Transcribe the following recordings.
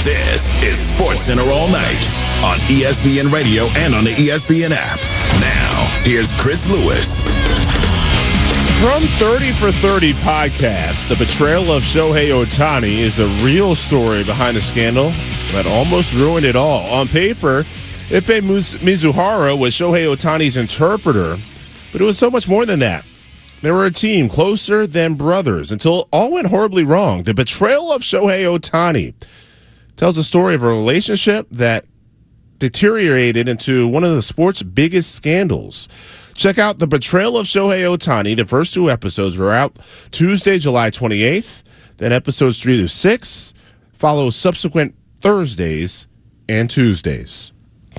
This is SportsCenter All Night on ESPN Radio and on the ESPN app. Now, here's Chris Lewis. From 30 for 30 podcast, the betrayal of Shohei Ohtani is the real story behind the scandal that almost ruined it all. On paper, Ippei Mizuhara was Shohei Ohtani's interpreter, but it was so much more than that. They were a team closer than brothers until it all went horribly wrong. The betrayal of Shohei Ohtani tells the story of a relationship that deteriorated into one of the sport's biggest scandals. Check out The Betrayal of Shohei Ohtani. The first two episodes were out Tuesday, July 28th. Then episodes 3 through 6 follow subsequent Thursdays and Tuesdays.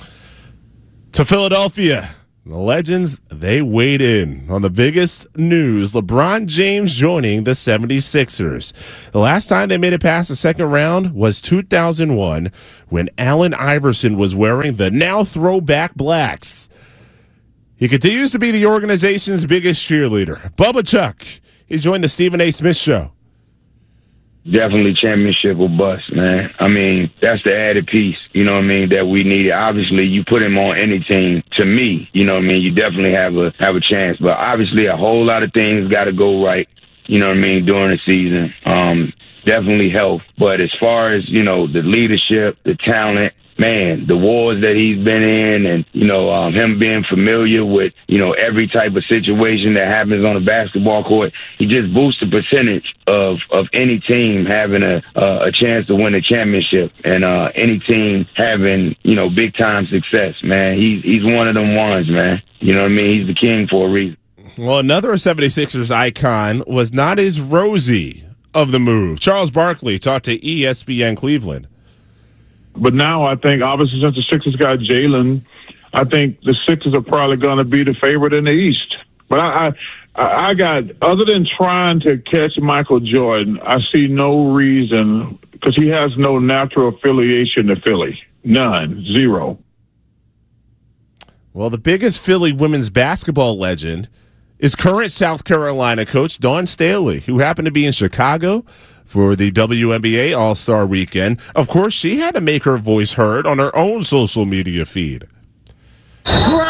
To Philadelphia, the Legends, they weighed in on the biggest news. LeBron James joining the 76ers. The last time they made it past the second round was 2001 when Allen Iverson was wearing the now throwback blacks. He continues to be the organization's biggest cheerleader. Bubba Chuck, he joined the Stephen A. Smith Show. Definitely championship or bust, man. I mean, that's the added piece, you know what I mean, that we needed. Obviously, you put him on any team, to me, you know what I mean, you definitely have a chance. But obviously, a whole lot of things got to go right, you know what I mean, during the season. Definitely health. But as far as, you know, the leadership, the talent, man, the wars that he's been in and, you know, him being familiar with, you know, every type of situation that happens on a basketball court, he just boosts the percentage of any team having a chance to win a championship and any team having, you know, big-time success, man. He's one of them ones, man. You know what I mean? He's the king for a reason. Well, another 76ers icon was not as rosy of the move. Charles Barkley talked to ESPN Cleveland. But now I think, obviously, since the Sixers got Jalen, I think the Sixers are probably going to be the favorite in the East. But I got, other than trying to catch Michael Jordan, I see no reason, because he has no natural affiliation to Philly. None. Zero. Well, the biggest Philly women's basketball legend is current South Carolina coach Dawn Staley, who happened to be in Chicago for the WNBA All-Star Weekend. Of course, she had to make her voice heard on her own social media feed. Run!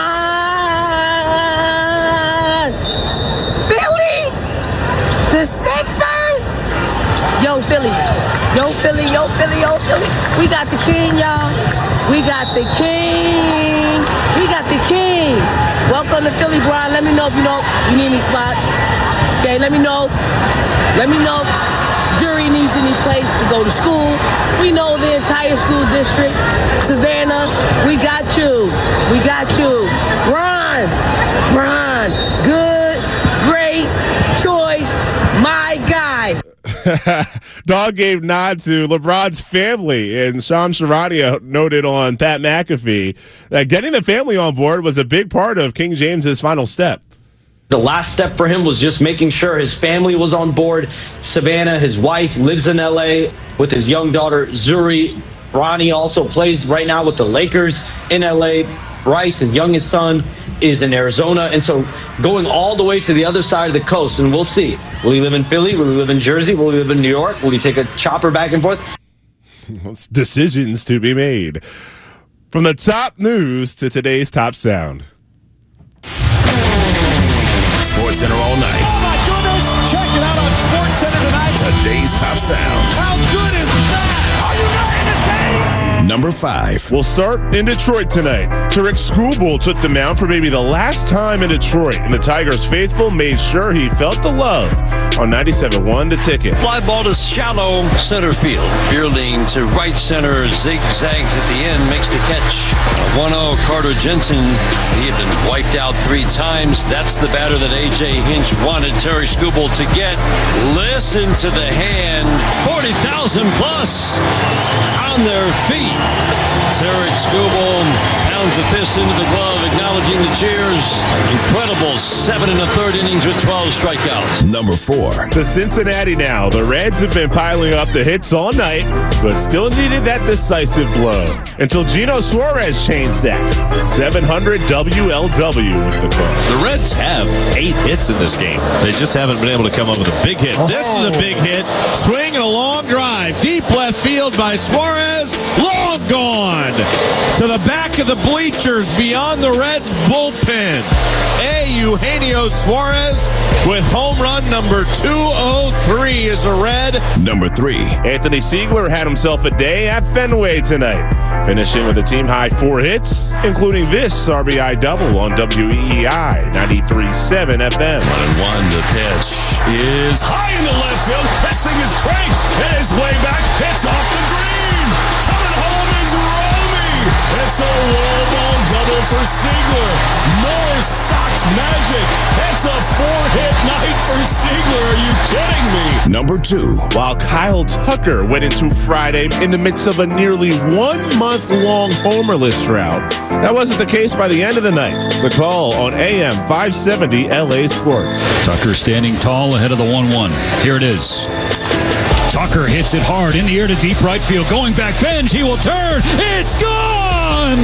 Philly! The Sixers! Yo, Philly. Yo, Philly, yo, Philly, yo, Philly. We got the king, y'all. We got the king. We got the king. Welcome to Philly, Brian. Let me know if you need any spots. Okay, let me know. Let me know. Jury needs any place to go to school. We know the entire school district. Savannah, we got you. We got you. Ron, good, great choice, my guy. Dog gave nod to LeBron's family, and Sham Charania noted on Pat McAfee that getting the family on board was a big part of King James's final step. The last step for him was just making sure his family was on board. Savannah, his wife, lives in L.A. with his young daughter, Zuri. Bronny also plays right now with the Lakers in L.A. Bryce, his youngest son, is in Arizona. And so going all the way to the other side of the coast, and we'll see. Will he live in Philly? Will he live in Jersey? Will he live in New York? Will he take a chopper back and forth? It's decisions to be made. From the top news to today's top sound. SportsCenter All Night. Oh, my goodness. Check it out on SportsCenter tonight. Today's top sound. How good is that? Are you ready to take? Number 5. We'll start in Detroit tonight. Tarek Skubal took the mound for maybe the last time in Detroit, and the Tigers faithful made sure he felt the love on 97.1 The Ticket. Fly ball to shallow center field. Fielding to right center, zigzags at the end, makes the catch. 1-0, Carter Jensen. He had been wiped out 3 times. That's the batter that A.J. Hinch wanted Terry Skubal to get. Listen to the hand. 40,000 plus on their feet. Terry Skubal pounds the fist into the glove, acknowledging the cheers. Incredible 7 1/3 innings with 12 strikeouts. Number 4. To Cincinnati now. The Reds have been piling up the hits all night, but still needed that decisive blow until Gino Suarez changed that. 700 WLW with the call. The Reds have 8 hits in this game. They just haven't been able to come up with a big hit. This is a big hit. Swing and a long long drive. Deep left field by Suarez. Long gone. To the back of the bleachers beyond the Reds bullpen. Eugenio Suarez with home run number 203 is a Red. Number 3. Anthony Siegler had himself a day at Fenway tonight, finishing with a team-high 4 hits, including this RBI double on WEEI 93.7 FM. 1-1, the pitch is High in the left field. This thing is cranked. It is way back. It's off the green. Coming home is Romy. It's a wall ball double for Siegler. More Sox magic. It's a 4-hit night for Siegler. Are you kidding me? Number 2. While Kyle Tucker went into Friday in the midst of a nearly 1-month-long homerless drought, that wasn't the case by the end of the night. The call on AM 570 LA Sports. Tucker standing tall ahead of the 1-1. Here it is. Tucker hits it hard in the air to deep right field. Going back bench, he will turn. It's gone!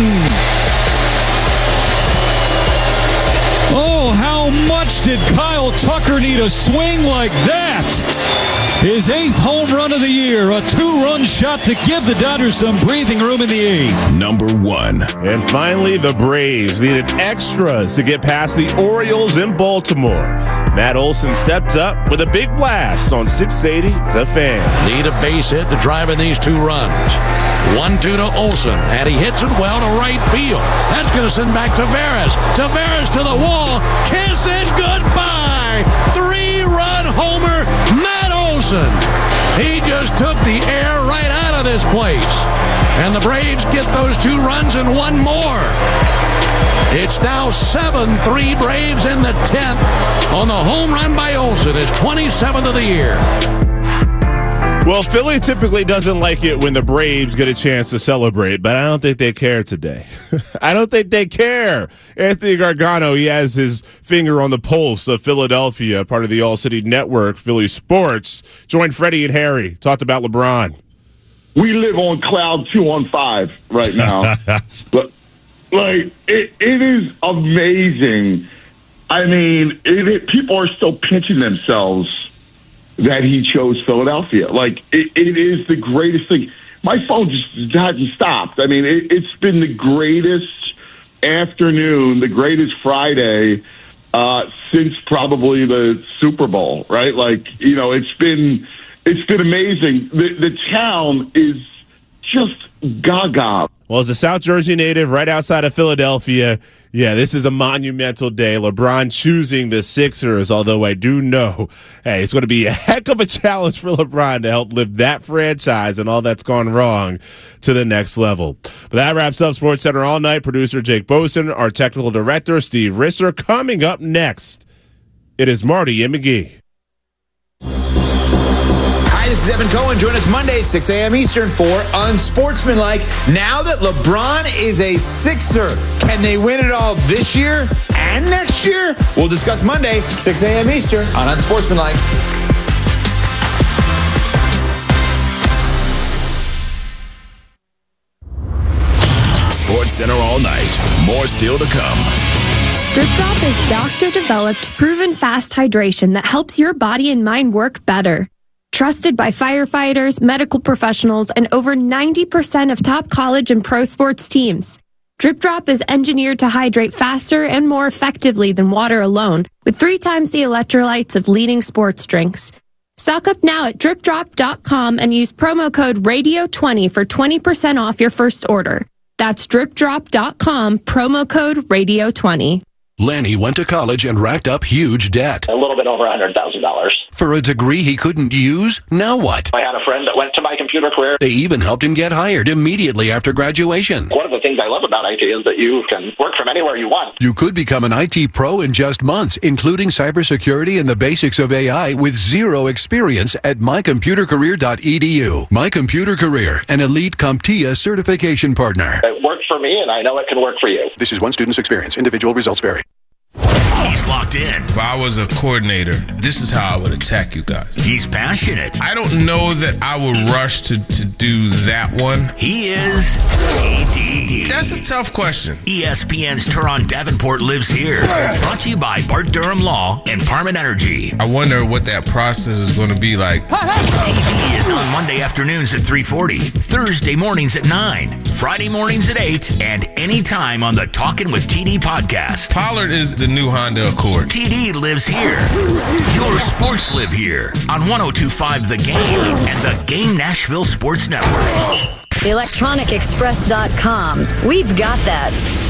Oh, how much did Kyle Tucker need a swing like that? His 8th home run of the year, a 2-run shot to give the Dodgers some breathing room in the 8th. Number 1. And finally, the Braves needed extras to get past the Orioles in Baltimore. Matt Olson stepped up with a big blast on 680 The Fan. Need a base hit to drive in these 2 runs. 1-2 to Olson, and he hits it well to right field. That's going to send back Taveras. Taveras to the wall. Kiss it goodbye. 3-run homer, Matt Olson. He just took the air right out of this place. And the Braves get those 2 runs and 1 more. It's now 7-3 Braves in the 10th on the home run by Olson, his 27th of the year. Well, Philly typically doesn't like it when the Braves get a chance to celebrate, but I don't think they care today. I don't think they care. Anthony Gargano, he has his finger on the pulse of Philadelphia, part of the All-City Network, Philly Sports. Joined Freddie and Harry, talked about LeBron. We live on cloud 215 right now. But, it is amazing. I mean, people are still pinching themselves that he chose Philadelphia. It is the greatest thing. My phone just hasn't stopped. I mean, it's been the greatest afternoon, the greatest Friday since probably the Super Bowl, right? It's been amazing. The town is just gaga. Well, as a South Jersey native right outside of Philadelphia, yeah, this is a monumental day. LeBron choosing the Sixers, although I do know, it's going to be a heck of a challenge for LeBron to help lift that franchise and all that's gone wrong to the next level. But that wraps up SportsCenter All Night. Producer Jake Boson, our technical director Steve Risser. Coming up next, it is Marty and McGee. This is Evan Cohen. Join us Monday, 6 a.m. Eastern for Unsportsmanlike. Now that LeBron is a Sixer, can they win it all this year and next year? We'll discuss Monday, 6 a.m. Eastern on Unsportsmanlike. SportsCenter All Night. More still to come. Drip Drop is doctor-developed, proven fast hydration that helps your body and mind work better. Trusted by firefighters, medical professionals, and over 90% of top college and pro sports teams. Drip Drop is engineered to hydrate faster and more effectively than water alone, with 3 times the electrolytes of leading sports drinks. Stock up now at dripdrop.com and use promo code RADIO20 for 20% off your first order. That's dripdrop.com, promo code RADIO20. Lanny went to college and racked up huge debt. A little bit over $100,000. For a degree he couldn't use? Now what? I had a friend that went to My Computer Career. They even helped him get hired immediately after graduation. One of the things I love about IT is that you can work from anywhere you want. You could become an IT pro in just months, including cybersecurity and the basics of AI with zero experience at mycomputercareer.edu. My Computer Career, an elite CompTIA certification partner. It worked for me, and I know it can work for you. This is one student's experience. Individual results vary. He's He's locked in. If I was a coordinator, this is how I would attack you guys. He's passionate. I don't know that I would rush to do that one. He is TD. That's a tough question. ESPN's Turon Davenport lives here. Brought to you by Bart Durham Law and Parman Energy. I wonder what that process is going to be like. TD is on Monday afternoons at 3:40, Thursday mornings at 9, Friday mornings at 8, and anytime on the Talkin' with TD podcast. Pollard is the new Honda Accord. TD lives here. Your sports live here on 102.5 The Game and the Game Nashville Sports Network. ElectronicExpress.com. We've got that.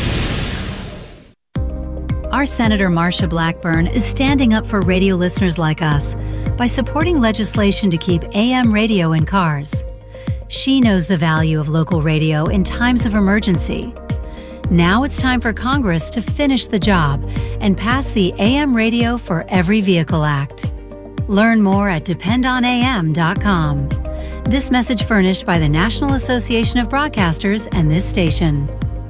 Our Senator Marsha Blackburn is standing up for radio listeners like us by supporting legislation to keep AM radio in cars. She knows the value of local radio in times of emergency. Now it's time for Congress to finish the job and pass the AM Radio for Every Vehicle Act. Learn more at dependonam.com. This message furnished by the National Association of Broadcasters and this station.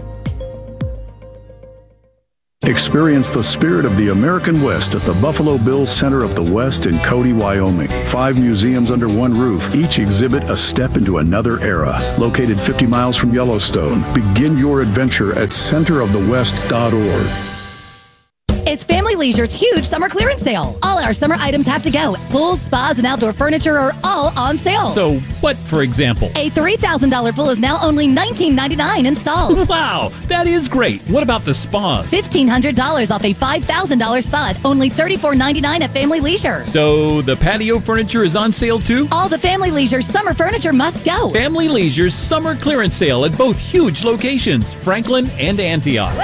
Experience the spirit of the American West at the Buffalo Bills Center of the West in Cody, Wyoming. 5 museums under one roof, each exhibit a step into another era. Located 50 miles from Yellowstone, begin your adventure at centerofthewest.org. It's Family Leisure's huge summer clearance sale. All our summer items have to go. Pools, spas, and outdoor furniture are all on sale. So what, for example? A $3,000 pool is now only $19.99 installed. Wow, that is great. What about the spas? $1,500 off a $5,000 spa, only $34.99 at Family Leisure. So the patio furniture is on sale too? All the Family Leisure summer furniture must go. Family Leisure's summer clearance sale at both huge locations, Franklin and Antioch.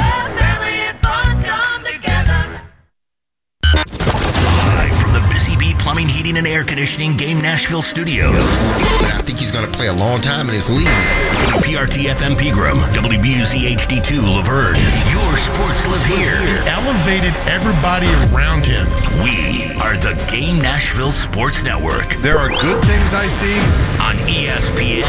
Plumbing, heating, and air conditioning Game Nashville Studios. I think he's going to play a long time in this league. WPRT FM Pegram, WBUZ HD2 Laverne. Your sports live here. Elevated everybody around him. We are the Game Nashville Sports Network. There are good things I see on ESPN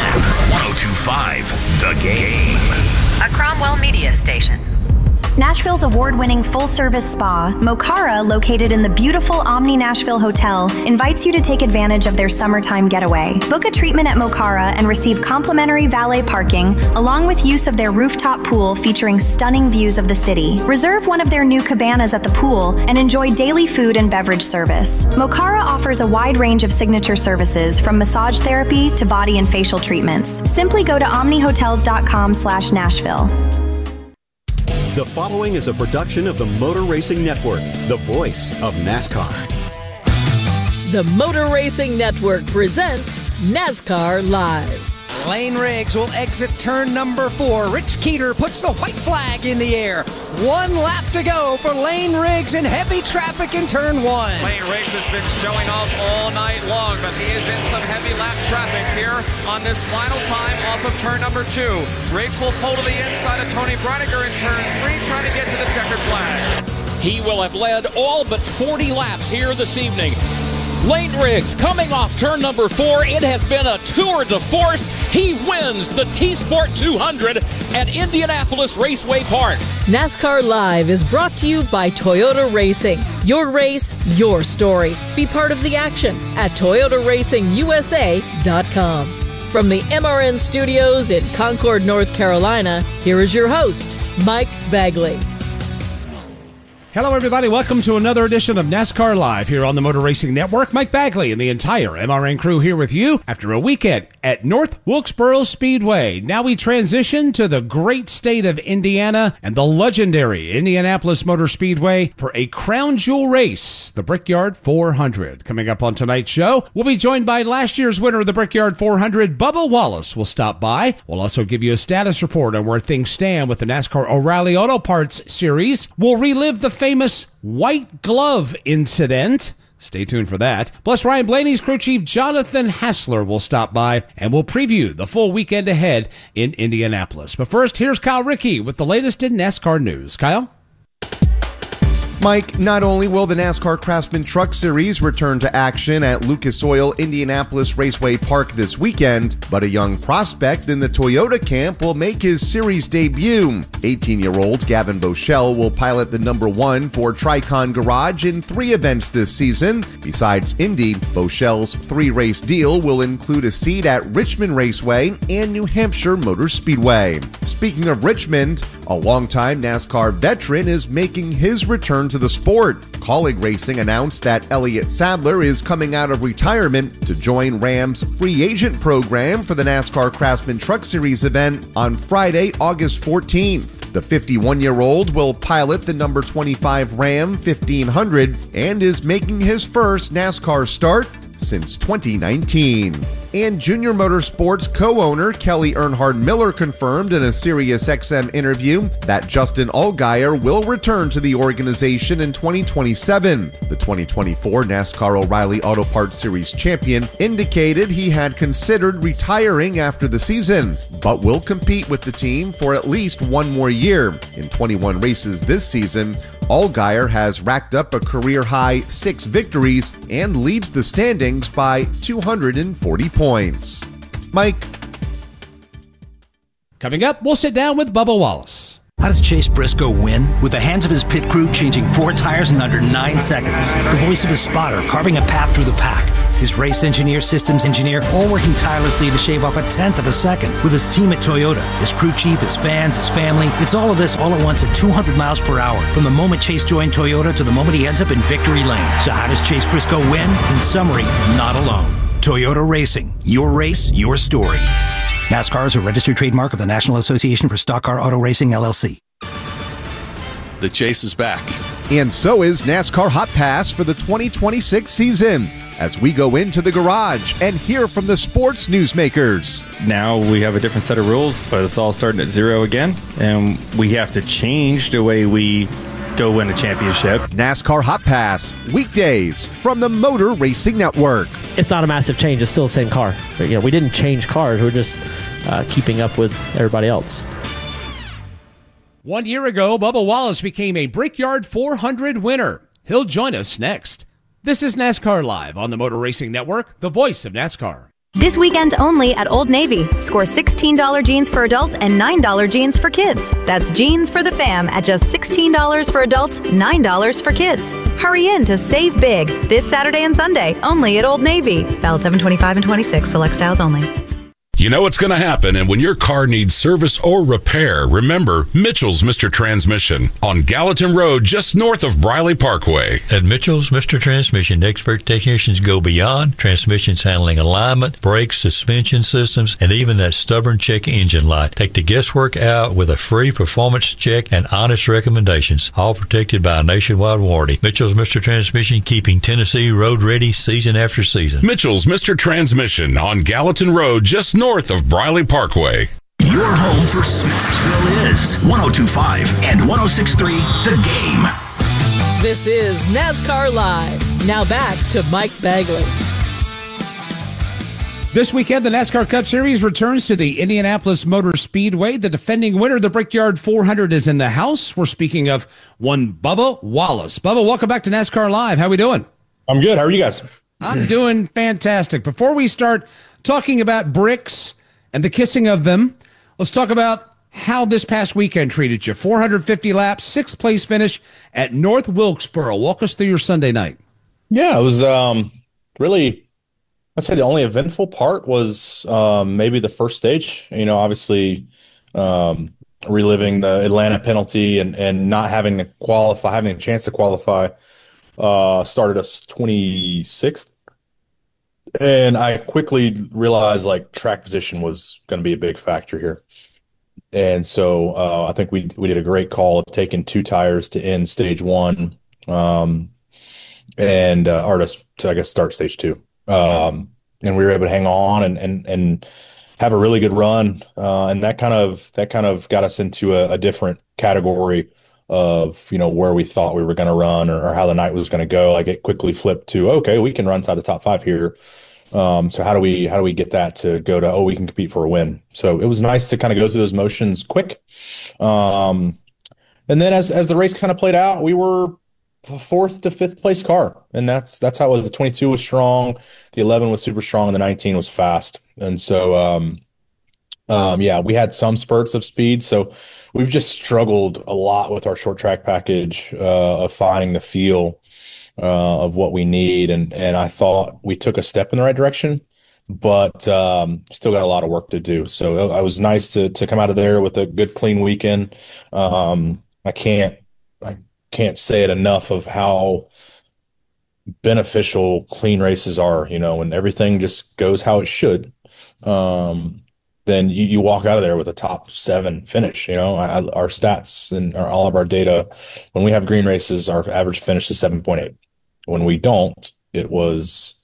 102.5 The Game. A Cromwell Media Station. Nashville's award-winning full-service spa, Mokara, located in the beautiful Omni Nashville Hotel, invites you to take advantage of their summertime getaway. Book a treatment at Mokara and receive complimentary valet parking, along with use of their rooftop pool featuring stunning views of the city. Reserve one of their new cabanas at the pool and enjoy daily food and beverage service. Mokara offers a wide range of signature services, from massage therapy to body and facial treatments. Simply go to omnihotels.com/Nashville. The following is a production of the Motor Racing Network, the voice of NASCAR. The Motor Racing Network presents NASCAR Live. Lane Riggs will exit turn number 4. Rich Keeter puts the white flag in the air. 1 lap to go for Lane Riggs in heavy traffic in turn 1. Lane Riggs has been showing off all night long, but he is in some heavy lap traffic here on this final time off of turn number 2. Riggs will pull to the inside of Tony Brinegar in turn 3, trying to get to the checkered flag. He will have led all but 40 laps here this evening. Lane Riggs coming off turn number 4. It has been a tour de force. He wins the T-Sport 200 at Indianapolis Raceway Park. NASCAR Live is brought to you by Toyota Racing. Your race, your story. Be part of the action at ToyotaRacingUSA.com. From the MRN studios in Concord, North Carolina, here is your host, Mike Bagley. Hello, everybody. Welcome to another edition of NASCAR Live here on the Motor Racing Network. Mike Bagley and the entire MRN crew here with you after a weekend at North Wilkesboro Speedway. Now we transition to the great state of Indiana and the legendary Indianapolis Motor Speedway for a crown jewel race, the Brickyard 400. Coming up on tonight's show, we'll be joined by last year's winner of the Brickyard 400, Bubba Wallace, will stop by. We'll also give you a status report on where things stand with the NASCAR O'Reilly Auto Parts Series. We'll relive the famous white glove incident. Stay tuned for that. Plus, Ryan Blaney's crew chief Jonathan Hassler will stop by, and we'll preview the full weekend ahead in Indianapolis. But first, here's Kyle Rickey with the latest in NASCAR news. Kyle? Mike, not only will the NASCAR Craftsman Truck Series return to action at Lucas Oil Indianapolis Raceway Park this weekend, but a young prospect in the Toyota camp will make his series debut. 18-year-old Gavin Boschel will pilot the number 1 for Tricon Garage in 3 events this season. Besides Indy, Boschel's 3-race deal will include a seat at Richmond Raceway and New Hampshire Motor Speedway. Speaking of Richmond, a longtime NASCAR veteran is making his return to the sport. Colleague Racing announced that Elliott Sadler is coming out of retirement to join Ram's free agent program for the NASCAR Craftsman Truck Series event on Friday, August 14th. The 51-year-old will pilot the number 25 Ram 1500 and is making his first NASCAR start since 2019. And Junior Motorsports co-owner Kelly Earnhardt Miller confirmed in a SiriusXM interview that Justin Allgaier will return to the organization in 2027. The 2024 NASCAR O'Reilly Auto Parts Series champion indicated he had considered retiring after the season, but will compete with the team for at least 1 more year. In 21 races this season, Allgaier has racked up a career-high 6 victories and leads the standings by 240 points. Mike. Coming up, we'll sit down with Bubba Wallace. How does Chase Briscoe win? With the hands of his pit crew changing 4 tires in under 9 seconds. The voice of his spotter carving a path through the pack. His race engineer, systems engineer, all working tirelessly to shave off 1/10 of a second. With his team at Toyota, his crew chief, his fans, his family. It's all of this all at once at 200 miles per hour. From the moment Chase joined Toyota to the moment he ends up in victory lane. So how does Chase Briscoe win? In summary, not alone. Toyota Racing. Your race, your story. NASCAR is a registered trademark of the National Association for Stock Car Auto Racing, LLC. The chase is back. And so is NASCAR Hot Pass for the 2026 season, as we go into the garage and hear from the sports newsmakers. Now we have a different set of rules, but it's all starting at 0 again, and we have to change the way we go win a championship. NASCAR Hot Pass, weekdays from the Motor Racing Network. It's not a massive change. It's still the same car. We didn't change cars. We're just keeping up with everybody else. 1 year ago, Bubba Wallace became a Brickyard 400 winner. He'll join us next. This is NASCAR Live on the Motor Racing Network, the voice of NASCAR. This weekend only at Old Navy. Score $16 jeans for adults and $9 jeans for kids. That's jeans for the fam at just $16 for adults, $9 for kids. Hurry in to save big this Saturday and Sunday only at Old Navy. Valid 7/25 and 26, select styles only. You know what's going to happen, and when your car needs service or repair, remember Mitchell's Mr. Transmission on Gallatin Road, just north of Briley Parkway. At Mitchell's Mr. Transmission, expert technicians go beyond transmissions handling alignment, brakes, suspension systems, and even that stubborn check engine light. Take the guesswork out with a free performance check and honest recommendations, all protected by a nationwide warranty. Mitchell's Mr. Transmission, keeping Tennessee road ready season after season. Mitchell's Mr. Transmission on Gallatin Road, just north of Briley Parkway. Your home for Smacksville is 102.5 and 106.3 The Game. This is NASCAR Live. Now back to Mike Bagley. This weekend, the NASCAR Cup Series returns to the Indianapolis Motor Speedway. The defending winner of the Brickyard 400 is in the house. We're speaking of one Bubba Wallace. Bubba, welcome back to NASCAR Live. How are we doing? I'm good. How are you guys? I'm doing fantastic. Before we start talking about bricks and the kissing of them, let's talk about how this past weekend treated you. 450 laps, 6th place finish at North Wilkesboro. Walk us through your Sunday night. Yeah, it was really, I'd say the only eventful part was maybe the first stage. Obviously reliving the Atlanta penalty and not having to qualify, having a chance to qualify, started us 26th. And I quickly realized track position was going to be a big factor here. And so I think we did a great call of taking 2 tires to end stage 1 or to start stage 2. And we were able to hang on and have a really good run. And that kind of got us into a different category of, where we thought we were going to run or how the night was going to go. It quickly flipped to, okay, we can run inside the top 5 here. So how do we get that to go to, we can compete for a win? So it was nice to kind of go through those motions quick. And then as the race kind of played out, we were fourth to fifth place car, and that's how it was. The 22 was strong, the 11 was super strong, and the 19 was fast. And so, yeah, we had some spurts of speed. So we've just struggled a lot with our short track package of finding the feel of what we need, and I thought we took a step in the right direction, but still got a lot of work to do. So it was nice to come out of there with a good clean weekend. I can't say it enough of how beneficial clean races are, when everything just goes how it should. Then you walk out of there with a top 7 finish. Our stats and all of our data, when we have green races, our average finish is 7.8. When we don't, it was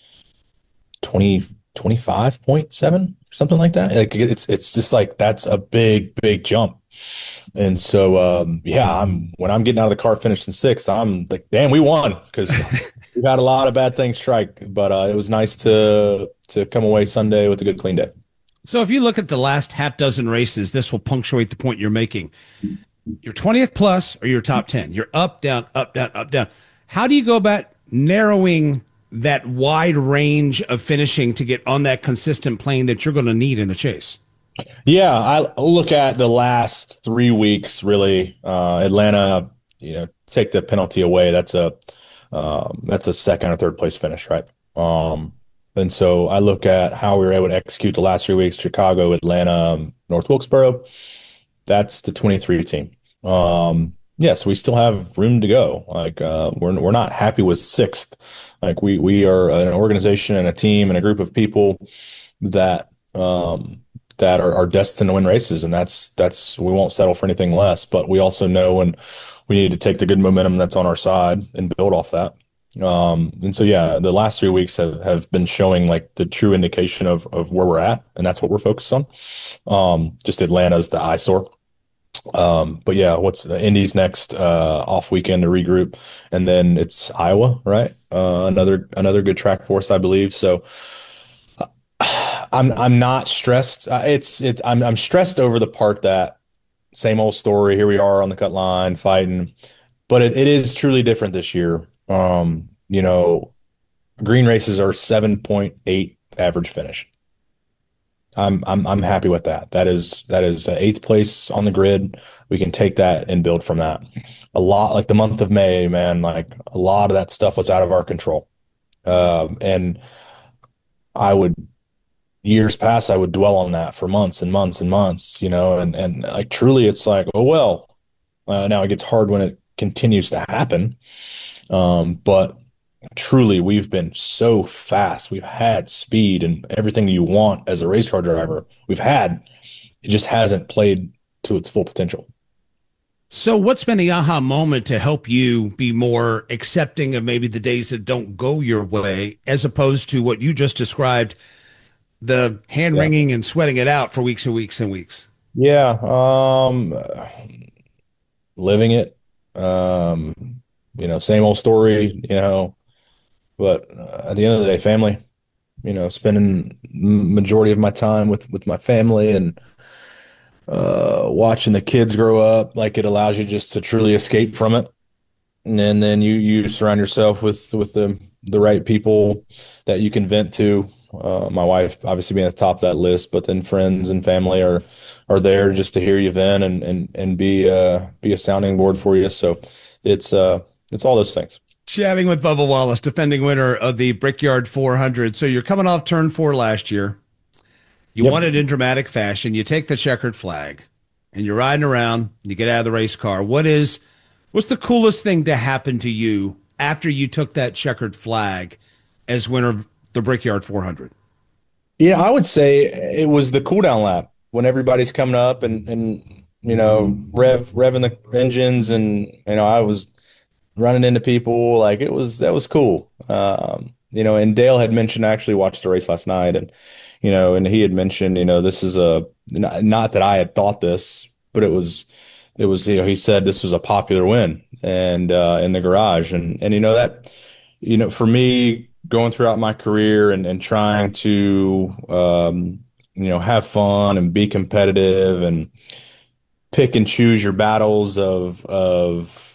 25.7, something like that. Like it's just like, that's a big jump. And so, when I'm getting out of the car, finished in 6th, I'm like, damn, we won, because we had a lot of bad things strike. But it was nice to come away Sunday with a good clean day. So if you look at the last half dozen races, this will punctuate the point you're making. You're 20th plus or you're top 10. You're up, down, up, down, up, down. How do you go about narrowing that wide range of finishing to get on that consistent plane that you're going to need in the chase? Yeah, I look at the last 3 weeks, really. Atlanta, take the penalty away. That's a second or third place finish, right? And so I look at how we were able to execute the last 3 weeks: Chicago, Atlanta, North Wilkesboro. That's the 23 team. Yes, we still have room to go. Like, we're not happy with 6th. Like, we are an organization and a team and a group of people that are destined to win races, and that's we won't settle for anything less. But we also know when we need to take the good momentum that's on our side and build off that. And so, yeah, the last 3 weeks have been showing like the true indication of where we're at, and that's what we're focused on. Just Atlanta's the eyesore. But yeah, what's the Indy's next off weekend to regroup, and then it's Iowa, right? Another good track for us, I believe. So I'm not stressed. I'm stressed over the part that same old story. Here we are on the cut line fighting, but it is truly different this year. Green races are 7.8 average finish. I'm happy with that. That is 8th place on the grid. We can take that and build from that. A lot, like the month of May, man, like a lot of that stuff was out of our control. And years past, I would dwell on that for months and months and months, and like truly it's like, oh, well, now it gets hard when it continues to happen. But truly, we've been so fast. We've had speed and everything you want as a race car driver. It just hasn't played to its full potential. So what's been the aha moment to help you be more accepting of maybe the days that don't go your way, as opposed to what you just described, the hand wringing and sweating it out for weeks and weeks and weeks? Yeah. Living it, same old story, but at the end of the day, family, spending majority of my time with my family and watching the kids grow up, like it allows you just to truly escape from it. And then you surround yourself with the right people that you can vent to. My wife obviously being at the top of that list, but then friends and family are there just to hear you vent and be a sounding board for you. So it's all those things. Chatting with Bubba Wallace, defending winner of the Brickyard 400. So you're coming off turn 4 last year. You won it in dramatic fashion. You take the checkered flag and you're riding around. You get out of the race car. What's the coolest thing to happen to you after you took that checkered flag as winner of the Brickyard 400? Yeah, I would say it was the cool down lap when everybody's coming up and revving the engines, and I was running into people. Like that was cool. And Dale had mentioned, I actually watched the race last night, and he had mentioned, this is not that I had thought this, but it was, he said this was a popular win and in the garage, and that, for me, going throughout my career and trying to, have fun and be competitive and pick and choose your battles of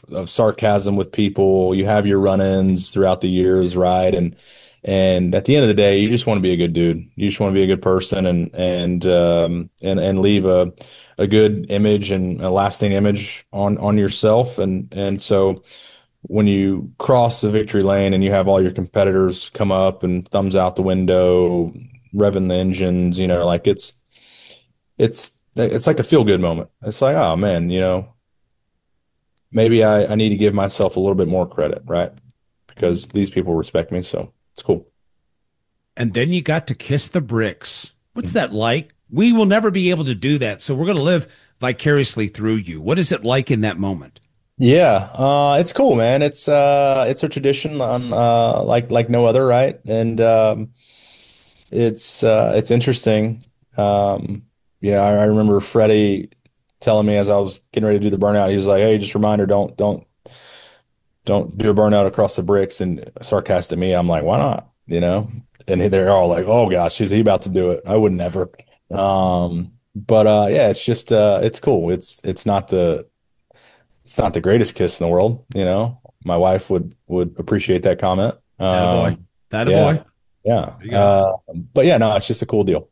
sarcasm with people. You have your run-ins throughout the years, right? And at the end of the day, you just want to be a good dude. You just want to be a good person and leave a good image and a lasting image on yourself. And so when you cross the victory lane and you have all your competitors come up and thumbs out the window, revving the engines, like it's like a feel good moment. It's like, oh man, maybe I need to give myself a little bit more credit, right? Because these people respect me. So it's cool. And then you got to kiss the bricks. What's that like? We will never be able to do that. So we're going to live vicariously through you. What is it like in that moment? Yeah, it's cool, man. It's a tradition on like no other, right? And it's interesting. I remember Freddie telling me as I was getting ready to do the burnout, he was like, "Hey, just a reminder, don't do a burnout across the bricks." And sarcastic me, I'm like, "Why not?" And they're all like, "Oh gosh, is he about to do it?" I would never. But it's just it's cool. It's not the greatest kiss in the world, My wife would appreciate that comment. Attaboy. Attaboy. Yeah. But yeah, no, it's just a cool deal.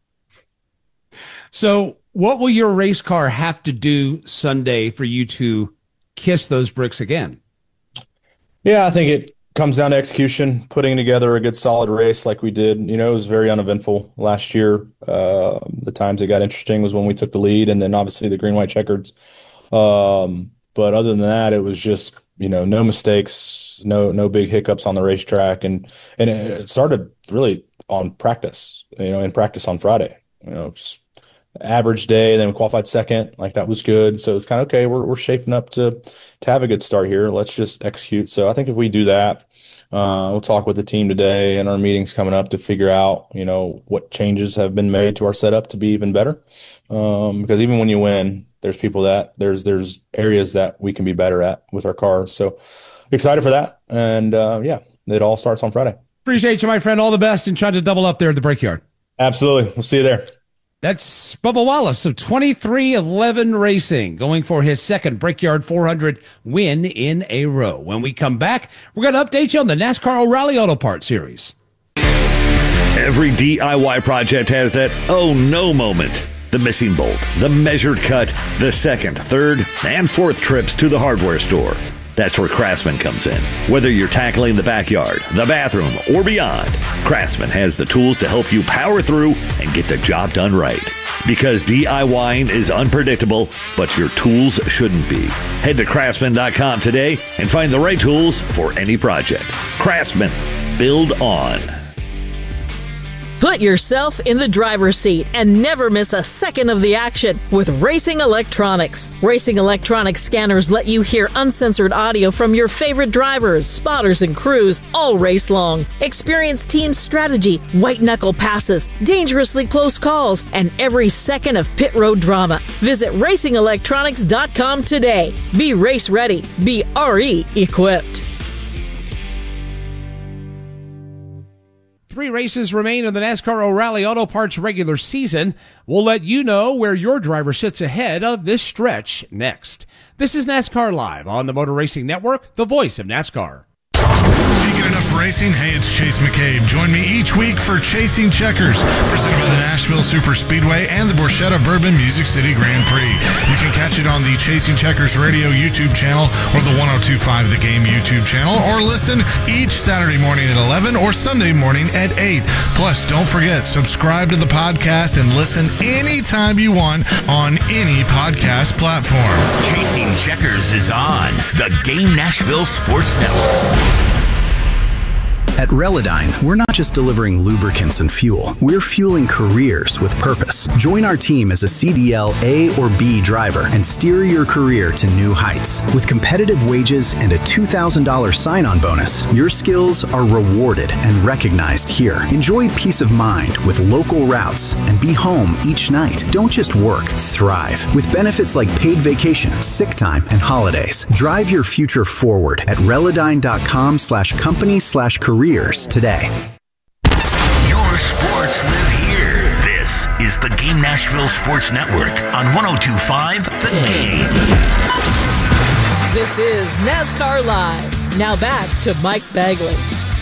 So what will your race car have to do Sunday for you to kiss those bricks again? Yeah, I think it comes down to execution, putting together a good solid race like we did. It was very uneventful last year. The times it got interesting was when we took the lead, and then obviously the green, white checkers. But other than that, it was just, no mistakes, no big hiccups on the racetrack. And it started really on practice, in practice on Friday, just average day. Then we qualified second. Like that was good. So it's kind of, okay, we're shaping up to have a good start here. Let's just execute. So I think if we do that, we'll talk with the team today and our meetings coming up to figure out, what changes have been made to our setup to be even better. Because even when you win, there's people there's areas that we can be better at with our cars. So excited for that. And it all starts on Friday. Appreciate you, my friend. All the best, and try to double up there at the Brickyard. Absolutely. We'll see you there. That's Bubba Wallace of 2311 Racing, going for his second Brickyard 400 win in a row. When we come back, we're going to update you on the NASCAR O'Reilly Auto Parts Series. Every DIY project has that oh no moment. The missing bolt, the measured cut, the second, third, and fourth trips to the hardware store. That's where Craftsman comes in. Whether you're tackling the backyard, the bathroom, or beyond, Craftsman has the tools to help you power through and get the job done right. Because DIYing is unpredictable, but your tools shouldn't be. Head to Craftsman.com today and find the right tools for any project. Craftsman. Build on. Put yourself in the driver's seat and never miss a second of the action with Racing Electronics. Racing Electronics scanners let you hear uncensored audio from your favorite drivers, spotters, and crews all race long. Experience team strategy, white-knuckle passes, dangerously close calls, and every second of pit road drama. Visit RacingElectronics.com today. Be race ready. Be RE equipped. 3 races remain in the NASCAR O'Reilly Auto Parts regular season. We'll let you know where your driver sits ahead of this stretch next. This is NASCAR Live on the Motor Racing Network, the voice of NASCAR. Can't get enough racing? Hey, it's Chase McCabe. Join me each week for Chasing Checkers, presented by the Nashville Super Speedway and the Borchetta Bourbon Music City Grand Prix. You can catch it on the Chasing Checkers Radio YouTube channel or the 102.5 The Game YouTube channel, or listen each Saturday morning at 11 or Sunday morning at 8. Plus, don't forget, subscribe to the podcast and listen anytime you want on any podcast platform. Chasing Checkers is on the Game Nashville Sports Network. At Relodyne, we're not just delivering lubricants and fuel. We're fueling careers with purpose. Join our team as a CDL A or B driver and steer your career to new heights. With competitive wages and a $2,000 sign-on bonus, your skills are rewarded and recognized here. Enjoy peace of mind with local routes and be home each night. Don't just work, thrive. With benefits like paid vacation, sick time, and holidays. Drive your future forward at Relodyne.com/company/careers today. Your sports live here. This is the Game Nashville Sports Network on 102.5 The Game. This is NASCAR Live. Now back to Mike Bagley.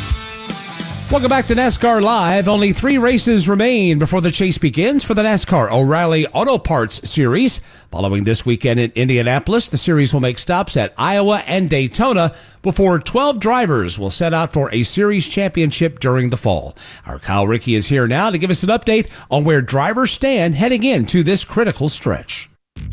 Welcome back to NASCAR Live. Only 3 races remain before the chase begins for the NASCAR O'Reilly Auto Parts Series. Following this weekend in Indianapolis, the series will make stops at Iowa and Daytona before 12 drivers will set out for a series championship during the fall. Our Kyle Rickey is here now to give us an update on where drivers stand heading into this critical stretch.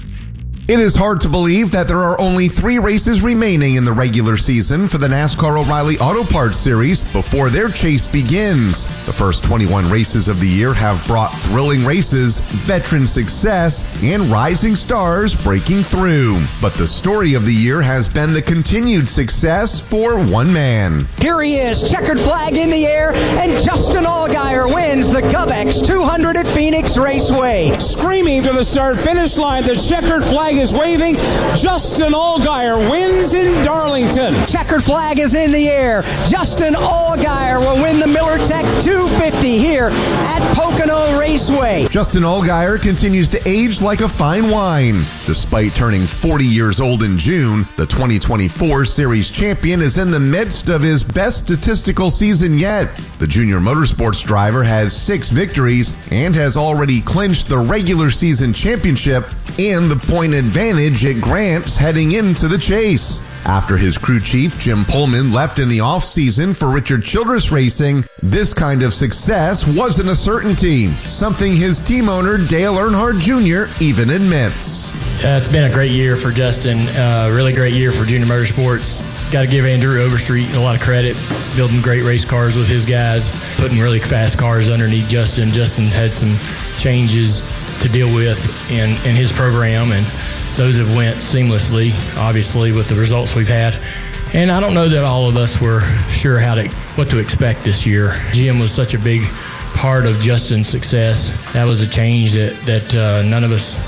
It is hard to believe that there are only 3 races remaining in the regular season for the NASCAR O'Reilly Auto Parts Series before their chase begins. The first 21 races of the year have brought thrilling races, veteran success, and rising stars breaking through. But the story of the year has been the continued success for one man. Here he is, checkered flag in the air, and Justin Allgaier wins the GovX 200 at Phoenix Raceway. Screaming to the start-finish line, the checkered flag is waving. Justin Allgaier wins in Darlington. Checkered flag is in the air. Justin Allgaier will win the MillerTech 250 here at Pocono Raceway. Justin Allgaier continues to age like a fine wine. Despite turning 40 years old in June, the 2024 Series champion is in the midst of his best statistical season yet. The junior motorsports driver has 6 victories and has already clinched the regular season championship and the point advantage it grants heading into the chase. After his crew chief, Jim Pullman, left in the offseason for Richard Childress Racing, this kind of success wasn't a certainty, something his team owner, Dale Earnhardt Jr., even admits. It's been a great year for Justin, really great year for junior motorsports. Got to give Andrew Overstreet a lot of credit, building great race cars with his guys, putting really fast cars underneath Justin. Justin's had some changes to deal with in his program, and those have went seamlessly, obviously, with the results we've had. And I don't know that all of us were sure what to expect this year. Jim was such a big part of Justin's success. That was a change that none of us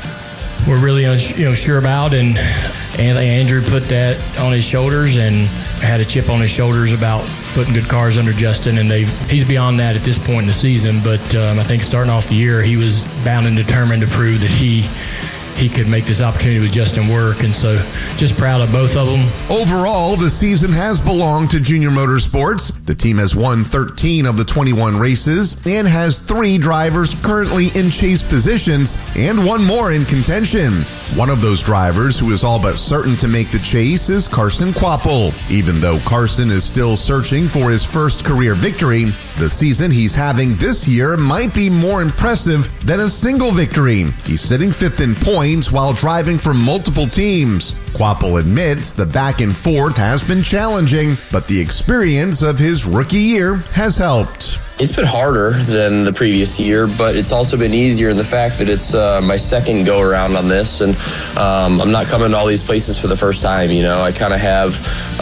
were really sure about, and Andrew put that on his shoulders and had a chip on his shoulders about putting good cars under Justin, and he's beyond that at this point in the season. But I think starting off the year, he was bound and determined to prove that he could make this opportunity with Justin work, and so just proud of both of them. Overall, the season has belonged to Junior Motorsports. The team has won 13 of the 21 races and has 3 drivers currently in chase positions and 1 more in contention. One of those drivers who is all but certain to make the chase is Carson Kvapil. Even though Carson is still searching for his first career victory, the season he's having this year might be more impressive than a single victory. He's sitting 5th in points while driving for multiple teams. Kvapil admits the back and forth has been challenging, but the experience of his rookie year has helped. It's been harder than the previous year, but it's also been easier in the fact that it's my second go around on this, and I'm not coming to all these places for the first time. I kind of have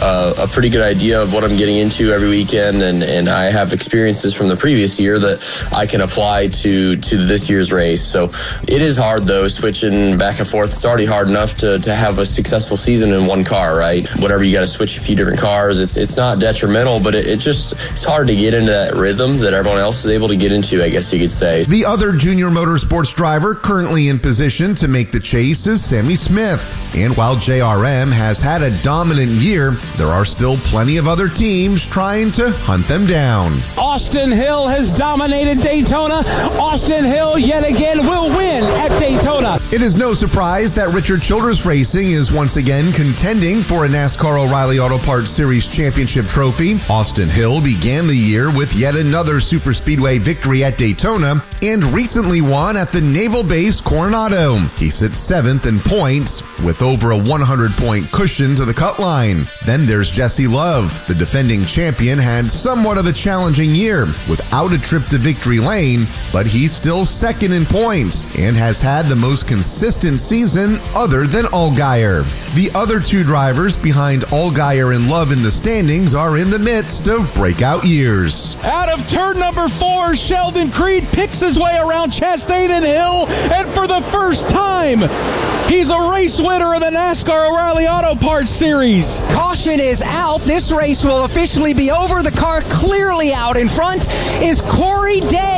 a pretty good idea of what I'm getting into every weekend, and I have experiences from the previous year that I can apply to this year's race. So it is hard, though, switching back and forth. It's already hard enough to have a successful season in one car, right? Whenever you got to switch a few different cars, it's not detrimental, but it's hard to get into that rhythm that everyone else is able to get into, I guess you could say. The other junior motorsports driver currently in position to make the chase is Sammy Smith. And while JRM has had a dominant year, there are still plenty of other teams trying to hunt them down. Austin Hill has dominated Daytona. Austin Hill yet again will win at Daytona. It is no surprise that Richard Childress Racing is once again contending for a NASCAR O'Reilly Auto Parts Series championship trophy. Austin Hill began the year with yet another Superspeedway victory at Daytona and recently won at the Naval Base Coronado. He sits 7th in points with over a 100-point cushion to the cut line. Then there's Jesse Love. The defending champion had somewhat of a challenging year without a trip to victory lane, but he's still 2nd in points and has had the most consistent season other than Allgaier. The other 2 drivers behind Allgaier and Love in the standings are in the midst of breakout years. Out of turn number 4, Sheldon Creed picks his way around Chastain and Hill, and for the first time, he's a race winner of the NASCAR O'Reilly Auto Parts Series. Caution is out. This race will officially be over. The car clearly out in front is Corey Day.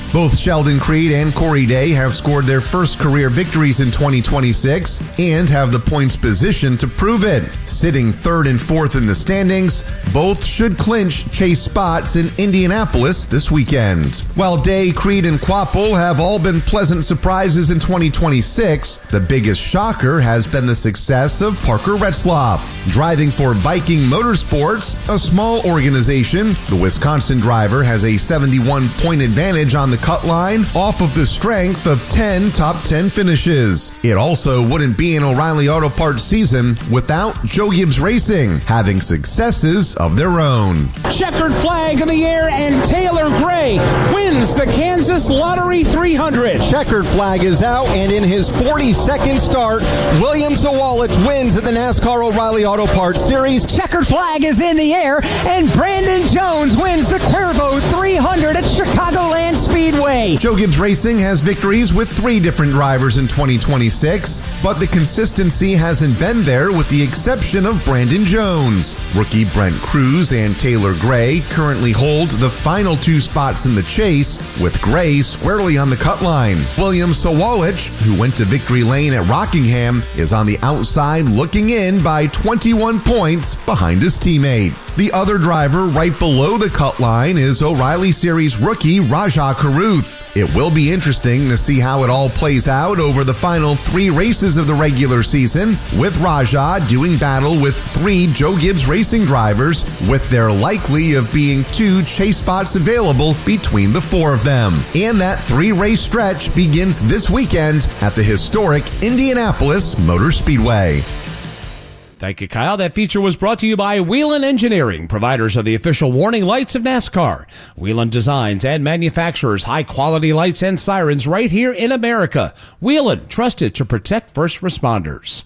Both Sheldon Creed and Corey Day have scored their first career victories in 2026 and have the points position to prove it. Sitting third and fourth in the standings, both should clinch chase spots in Indianapolis this weekend. While Day, Creed, and Quapple have all been pleasant surprises in 2026, the biggest shocker has been the success of Parker Retzlaff. Driving for Viking Motorsports, a small organization, the Wisconsin driver has a 71-point advantage on the cut line off of the strength of 10 top 10 finishes. It also wouldn't be an O'Reilly Auto Parts season without Joe Gibbs Racing having successes of their own. Checkered flag in the air, and Taylor Gray wins the Kansas Lottery 300. Checkered flag is out, and in his 42nd start, William Sawalich wins at the NASCAR O'Reilly Auto Parts Series. Checkered flag is in the air, and Brandon Jones wins the Cuervo 300 at Chicagoland Speedway. Joe Gibbs Racing has victories with 3 different drivers in 2026, but the consistency hasn't been there with the exception of Brandon Jones. Rookie Brent Cruz and Taylor Gray currently hold the final 2 spots in the chase, with Gray squarely on the cut line. William Sawalich, who went to victory lane at Rockingham, is on the outside looking in by 21 points behind his teammate. The other driver right below the cut line is O'Reilly Series rookie Rajah Caruth. It will be interesting to see how it all plays out over the final 3 races of the regular season, with Rajah doing battle with 3 Joe Gibbs Racing drivers, with there likely of being 2 chase spots available between the 4 of them. And that 3-race stretch begins this weekend at the historic Indianapolis Motor Speedway. Thank you, Kyle. That feature was brought to you by Whelen Engineering, providers of the official warning lights of NASCAR. Whelen designs and manufactures high-quality lights and sirens right here in America. Whelen, trusted to protect first responders.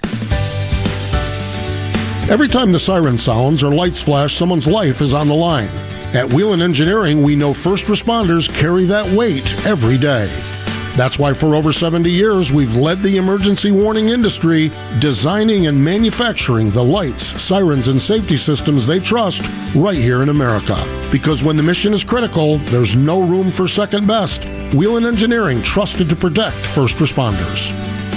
Every time the siren sounds or lights flash, someone's life is on the line. At Whelen Engineering, we know first responders carry that weight every day. That's why for over 70 years, we've led the emergency warning industry, designing and manufacturing the lights, sirens, and safety systems they trust right here in America. Because when the mission is critical, there's no room for second best. Whelen Engineering, trusted to protect first responders.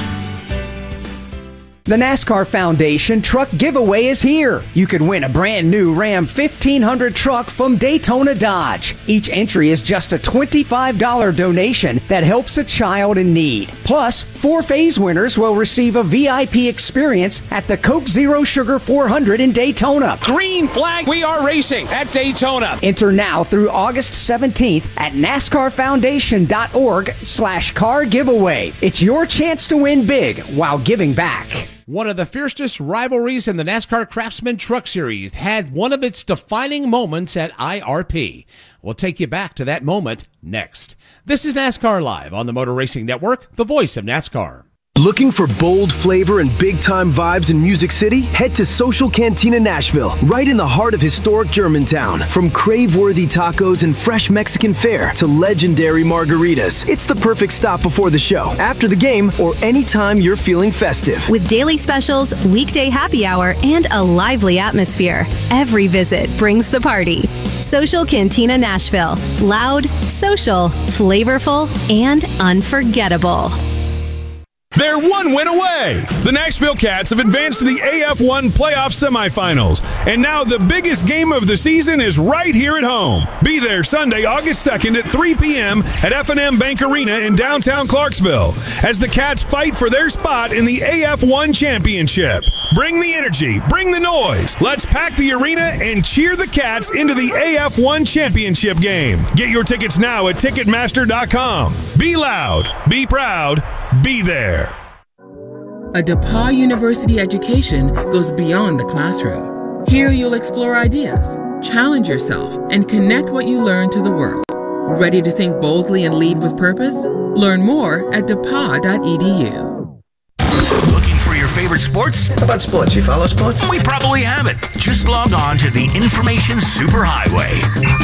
The NASCAR Foundation Truck Giveaway is here. You could win a brand new Ram 1500 truck from Daytona Dodge. Each entry is just a $25 donation that helps a child in need. Plus, 4 phase winners will receive a VIP experience at the Coke Zero Sugar 400 in Daytona. Green flag, we are racing at Daytona. Enter now through August 17th at NASCARFoundation.org/car giveaway. It's your chance to win big while giving back. One of the fiercest rivalries in the NASCAR Craftsman Truck Series had one of its defining moments at IRP. We'll take you back to that moment next. This is NASCAR Live on the Motor Racing Network, the voice of NASCAR. Looking for bold flavor and big-time vibes in Music City? Head to Social Cantina Nashville, right in the heart of historic Germantown. From crave-worthy tacos and fresh Mexican fare to legendary margaritas, it's the perfect stop before the show, after the game, or anytime you're feeling festive. With daily specials, weekday happy hour, and a lively atmosphere, every visit brings the party. Social Cantina Nashville. Loud, social, flavorful, and unforgettable. They're one win away. The Nashville Cats have advanced to the AF1 playoff semifinals, and now the biggest game of the season is right here at home. Be there Sunday, August 2nd at 3 p.m. at F&M Bank Arena in downtown Clarksville as the Cats fight for their spot in the AF1 championship. Bring the energy, bring the noise. Let's pack the arena and cheer the Cats into the AF1 championship game. Get your tickets now at Ticketmaster.com. Be loud, be proud, be there. A DePauw University education goes beyond the classroom. Here you'll explore ideas, challenge yourself, and connect what you learn to the world. Ready to think boldly and lead with purpose? Learn more at depaw.edu. Looking for your favorite sports? How about sports? You follow sports? We probably have it. Just log on to the Information Superhighway.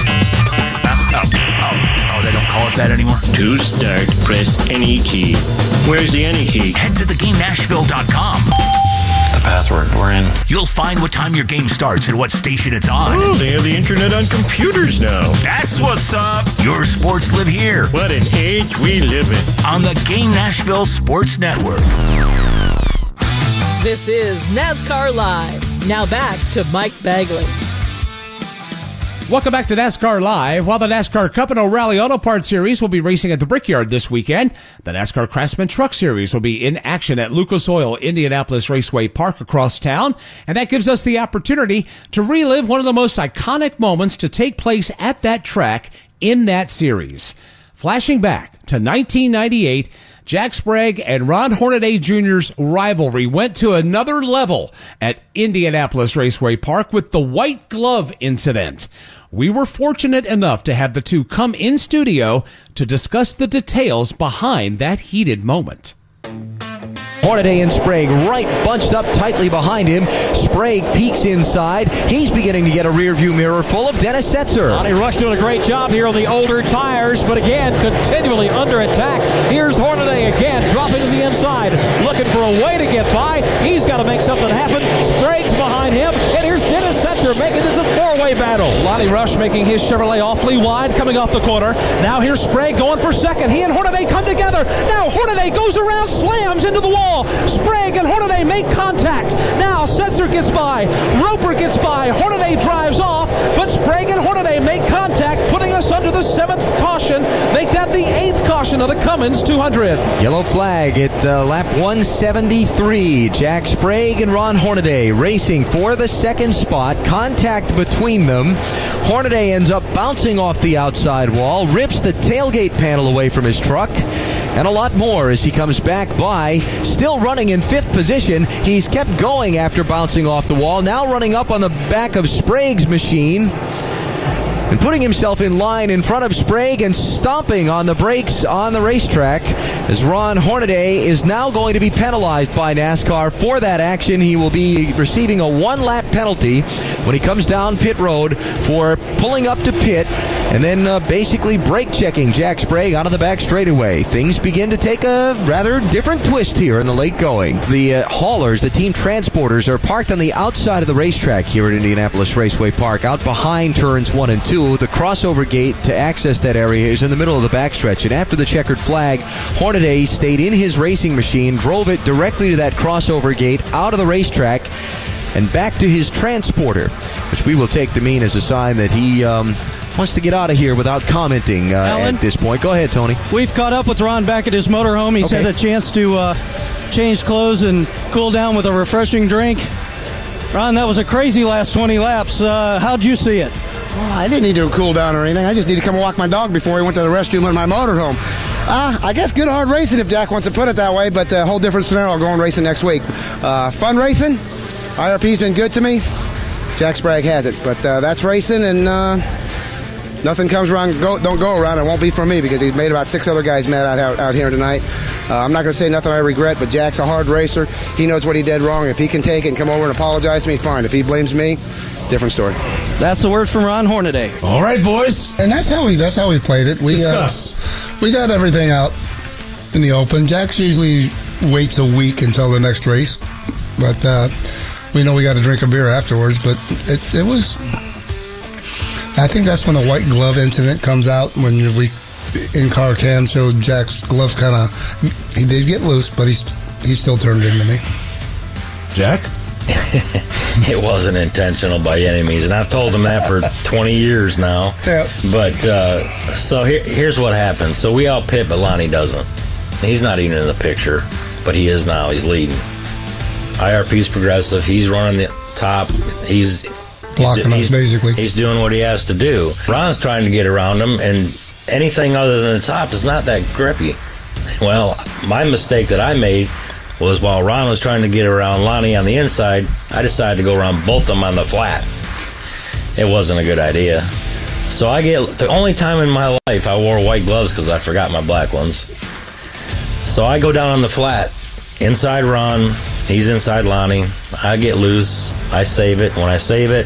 They don't call it that anymore? To start, press any key. Where's the any key? Head to theGameNashville.com. password. We're in. You'll find what time your game starts and what station it's on. Oh, they have the internet on computers now. That's what's up. Your sports live here. What an age we live in. On the Game Nashville Sports Network. This is NASCAR Live. Now back to Mike Bagley. Welcome back to NASCAR Live. While the NASCAR Cup and O'Reilly Auto Parts Series will be racing at the Brickyard this weekend, the NASCAR Craftsman Truck Series will be in action at Lucas Oil Indianapolis Raceway Park across town, and that gives us the opportunity to relive one of the most iconic moments to take place at that track in that series. Flashing back to 1998, Jack Sprague and Ron Hornaday Jr.'s rivalry went to another level at Indianapolis Raceway Park with the white glove incident. We were fortunate enough to have the two come in studio to discuss the details behind that heated moment. Hornaday and Sprague right bunched up tightly behind him. Sprague peeks inside. He's beginning to get a rear view mirror full of Dennis Setzer. Lonnie Rush doing a great job here on the older tires, but again, continually under attack. Here's Hornaday again, dropping to the inside, looking for a way to get by. He's got to make something happen. Sprague's behind him, and here's Dennis Setzer making this a four-way battle. Lonnie Rush making his Chevrolet awfully wide coming off the corner. Now here's Sprague going for second. He and Hornaday come together. Now Hornaday goes around, slams into the wall. Sprague and Hornaday make contact. Now Setzer gets by. Roper gets by. Hornaday drives off, but Sprague and Hornaday make contact, putting us under the 7th caution. Make that the 8th caution of the Cummins 200. Yellow flag at lap 173. Jack Sprague and Ron Hornaday racing for the second spot. Contact between them. Hornaday ends up bouncing off the outside wall, rips the tailgate panel away from his truck, and a lot more as he comes back by, still running in 5th position. He's kept going after bouncing off the wall, now running up on the back of Sprague's machine and putting himself in line in front of Sprague and stomping on the brakes on the racetrack as Ron Hornaday is now going to be penalized by NASCAR for that action. He will be receiving a 1-lap penalty when he comes down pit road for pulling up to pit and then basically brake checking Jack Sprague out of the back straightaway. Things begin to take a rather different twist here in the late going. The haulers, the team transporters, are parked on the outside of the racetrack here at Indianapolis Raceway Park, out behind turns 1 and 2. The crossover gate to access that area is in the middle of the backstretch, and after the checkered flag, Hornaday stayed in his racing machine, drove it directly to that crossover gate, out of the racetrack, and back to his transporter, which we will take to mean as a sign that he wants to get out of here without commenting at this point. Go ahead, Tony. We've caught up with Ron back at his motorhome. He's had a chance to change clothes and cool down with a refreshing drink. Ron, that was a crazy last 20 laps. How'd you see it? Well, I didn't need to cool down or anything. I just need to come and walk my dog before he went to the restroom in my motorhome. I guess good hard racing if Jack wants to put it that way, but a whole different scenario going racing next week. Fun racing. IRP's been good to me. Jack Sprague has it, but that's racing, and nothing comes around, don't go around. It won't be for me because he's made about 6 other guys mad out here tonight. I'm not going to say nothing I regret, but Jack's a hard racer. He knows what he did wrong. If he can take it and come over and apologize to me, fine. If he blames me, different story. That's the word from Ron Hornaday. All right, boys. And that's how we played it. We got everything out in the open. Jack's usually waits a week until the next race, but we know we got to drink a beer afterwards. But it was. I think that's when the white glove incident comes out, when we in-car cam showed Jack's gloves kind of, he did get loose, but he still turned into me. Jack? It wasn't intentional by any means, and I've told him that for 20 years now. Yeah. But so here's what happens. So we all pit, but Lonnie doesn't. He's not even in the picture, but he is now. He's leading. IRP's progressive. He's running the top. He's blocking us, basically. He's doing what he has to do. Ron's trying to get around him, and anything other than the top is not that grippy. Well, my mistake that I made was while Ron was trying to get around Lonnie on the inside, I decided to go around both of them on the flat. It wasn't a good idea. So the only time in my life I wore white gloves because I forgot my black ones. So I go down on the flat, inside Ron, he's inside Lonnie. I get loose, I save it. When I save it,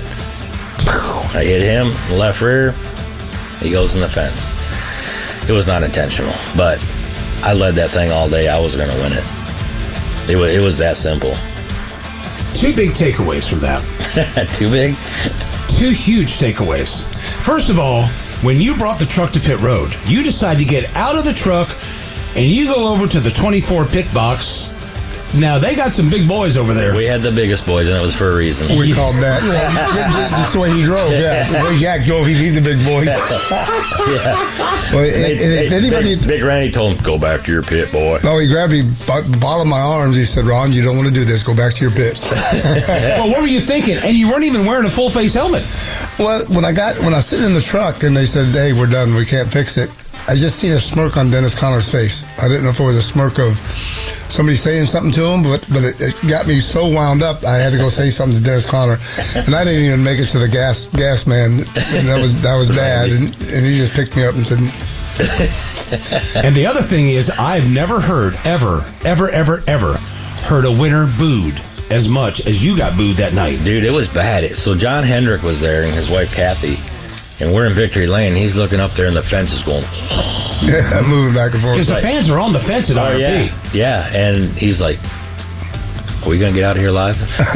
I hit him, left rear, he goes in the fence. It was not intentional, but I led that thing all day. I was going to win it. It was that simple. Two big takeaways from that. Too big? Two huge takeaways. First of all, when you brought the truck to pit road, you decided to get out of the truck and you go over to the 24 pit box. Now, they got some big boys over there. We had the biggest boys, and it was for a reason. We called that. That's the way he drove, yeah. The way Jack drove, he'd the big boys. Well, if anybody... Big Randy told him, go back to your pit, boy. No, he grabbed me by the bottom of my arms. He said, Ron, you don't want to do this. Go back to your pits. Well, what were you thinking? And you weren't even wearing a full-face helmet. Well, when I was sitting in the truck and they said, hey, we're done, we can't fix it, I just seen a smirk on Dennis Conner's face. I didn't know if it was a smirk of somebody saying something to him, but it got me so wound up, I had to go say something to Dennis Conner. And I didn't even make it to the gas man. And that was bad. And he just picked me up and said... And the other thing is, I've never heard, ever heard a winner booed as much as you got booed that night. Dude, it was bad. So John Hendrick was there and his wife Kathy, and we're in Victory Lane. He's looking up there and the fence is going... Yeah, moving back and forth. Because the fans are on the fence at IRP. Yeah, and he's like, are we going to get out of here live?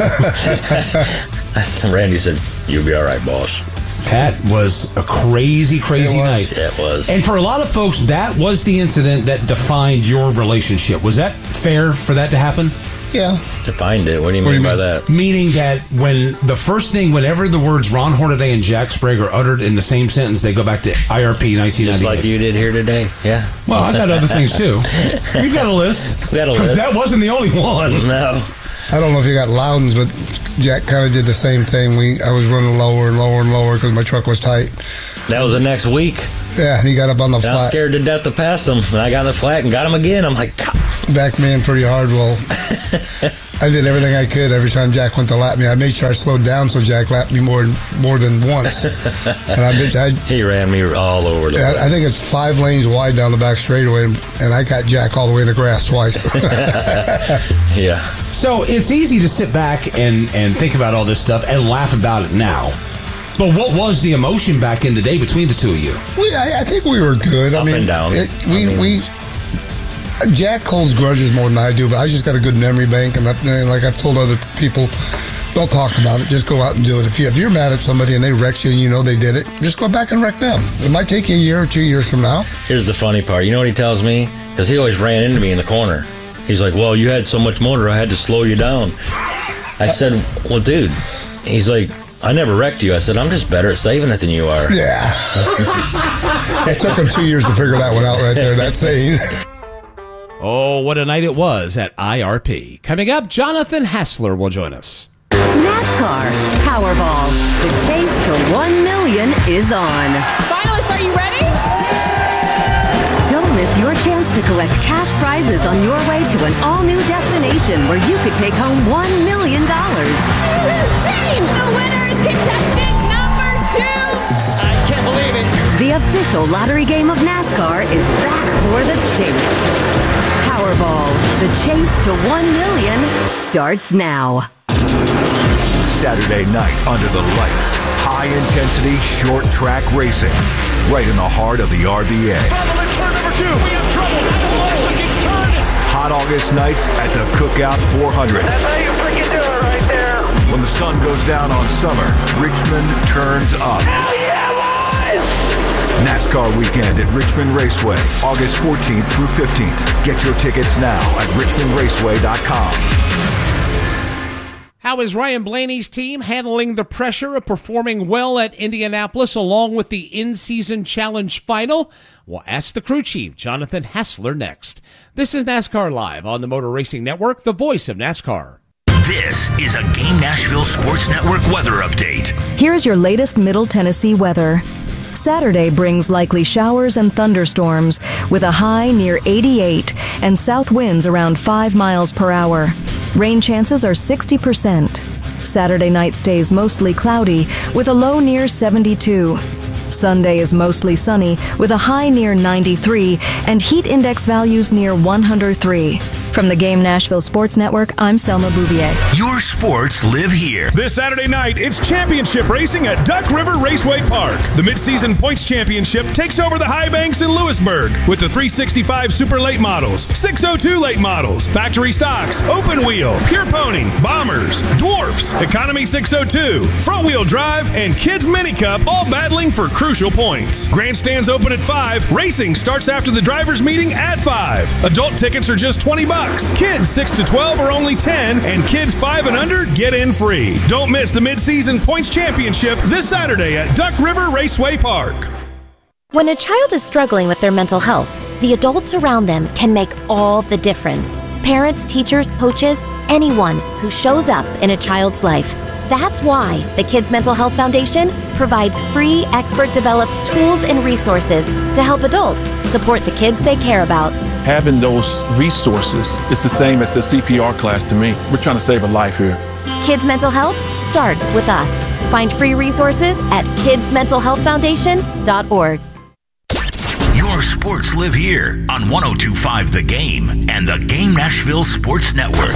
Randy said, you'll be all right, boss. That was a crazy night. Yeah, it was. And for a lot of folks, that was the incident that defined your relationship. Was that fair for that to happen? Yeah. Defined it. What do you mean by that? Meaning that whenever the words Ron Hornaday and Jack Sprague are uttered in the same sentence, they go back to IRP 1998. Just like you did here today. Yeah. Well, I've got other things too. You've got a list. Because that wasn't the only one. No. I don't know if you got Loudons, but Jack kind of did the same thing. I was running lower and lower and lower because my truck was tight. That was the next week. Yeah, and he got up on the flat. I was scared to death to pass him, and I got on the flat and got him again. I'm like, God. Back man pretty hard. Well, I did everything I could every time Jack went to lap me. I made sure I slowed down so Jack lapped me more than once. And he ran me all over the place. I think it's 5 lanes wide down the back straightaway, and I got Jack all the way in the grass twice. Yeah. So it's easy to sit back and think about all this stuff and laugh about it now. But what was the emotion back in the day between the two of you? I think we were good. Up and down. Jack holds grudges more than I do, but I just got a good memory bank, and like I've told other people, don't talk about it. Just go out and do it. If you're mad at somebody and they wrecked you and you know they did it, just go back and wreck them. It might take you a year or 2 years from now. Here's the funny part. You know what he tells me? Because he always ran into me in the corner. He's like, well, you had so much motor, I had to slow you down. I said, well, dude. He's like, I never wrecked you. I said, I'm just better at saving it than you are. Yeah. It took him 2 years to figure that one out right there, that saying. Oh, what a night it was at IRP. Coming up, Jonathan Hassler will join us. NASCAR Powerball. The chase to 1 million is on. Finalists, are you ready? Don't miss your chance to collect cash prizes on your way to an all-new destination where you could take home $1 million. Insane! The winner is contestant number 2. I can't believe it. The official lottery game of NASCAR is back for the chase. Powerball, the chase to 1 million starts now. Saturday night under the lights. High-intensity, short-track racing. Right in the heart of the RVA. Turn number 2. We have trouble. Larson gets turned. Hot August nights at the Cookout 400. That's how you freaking do it right there. When the sun goes down on summer, Richmond turns up. Hell yeah, boys! NASCAR weekend at Richmond Raceway, August 14th through 15th. Get your tickets now at richmondraceway.com. How is Ryan Blaney's team handling the pressure of performing well at Indianapolis along with the in-season challenge final? We'll ask the crew chief, Jonathan Hassler, next. This is NASCAR Live on the Motor Racing Network, the voice of NASCAR. This is a Game Nashville Sports Network weather update. Here's your latest Middle Tennessee weather. Saturday brings likely showers and thunderstorms with a high near 88 and south winds around 5 miles per hour. Rain chances are 60%. Saturday night stays mostly cloudy with a low near 72. Sunday is mostly sunny with a high near 93 and heat index values near 103. From the Game Nashville Sports Network, I'm Selma Bouvier. Your sports live here. This Saturday night, it's championship racing at Duck River Raceway Park. The Midseason Points Championship takes over the High Banks in Lewisburg with the 365 Super Late Models, 602 Late Models, Factory Stocks, Open Wheel, Pure Pony, Bombers, Dwarfs, Economy 602, Front Wheel Drive, and Kids Mini Cup, all battling for crucial points. Grandstands open at 5. Racing starts after the drivers' meeting at 5. Adult tickets are just $20. Kids 6 to 12 are only 10, and kids 5 and under get in free. Don't miss the Mid-Season Points Championship this Saturday at Duck River Raceway Park. When a child is struggling with their mental health, the adults around them can make all the difference. Parents, teachers, coaches, anyone who shows up in a child's life. That's why the Kids Mental Health Foundation provides free, expert-developed tools and resources to help adults support the kids they care about. Having those resources is the same as the CPR class to me. We're trying to save a life here. Kids Mental Health starts with us. Find free resources at kidsmentalhealthfoundation.org. Your sports live here on 102.5 The Game and the Game Nashville Sports Network.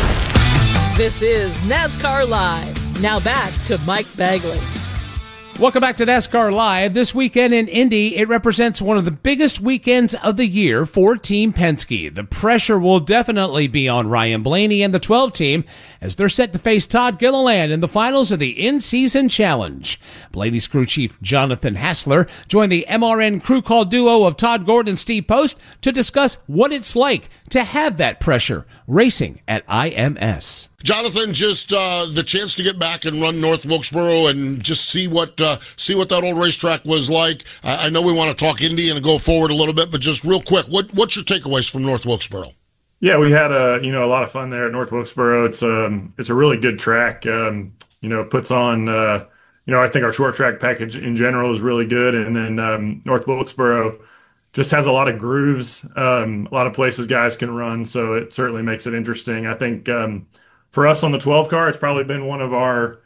This is NASCAR Live. Now back to Mike Bagley. Welcome back to NASCAR Live. This weekend in Indy, it represents one of the biggest weekends of the year for Team Penske. The pressure will definitely be on Ryan Blaney and the 12 team as they're set to face Todd Gilliland in the finals of the In-Season Challenge. Blaney's crew chief Jonathan Hassler joined the MRN crew call duo of Todd Gordon and Steve Post to discuss what it's like to have that pressure racing at IMS. Jonathan, just the chance to get back and run North Wilkesboro and just see what that old racetrack was like. I know we want to talk Indy and go forward a little bit, but just real quick, what's your takeaways from North Wilkesboro? Yeah, we had a lot of fun there at North Wilkesboro. It's a really good track. Puts on I think our short track package in general is really good, and then North Wilkesboro just has a lot of grooves, a lot of places guys can run, so it certainly makes it interesting. I think for us on the 12 car, it's probably been one of our